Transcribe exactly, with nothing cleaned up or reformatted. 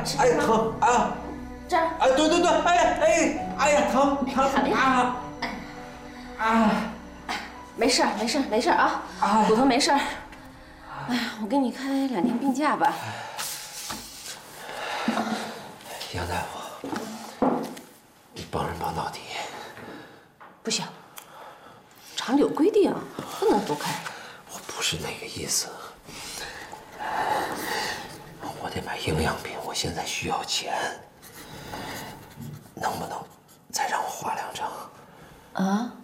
哎，疼啊！ 这儿。 哎，对对对，哎哎哎呀，疼疼啊！啊！ 没事没事没事啊，骨头没事。哎呀，我给你开两天病假吧。 杨大夫，你帮人帮到底。 不行，厂里有规定，不能多开。 我不是那个意思，我得买营养品，我现在需要钱，能不能再让我花两张？ 啊？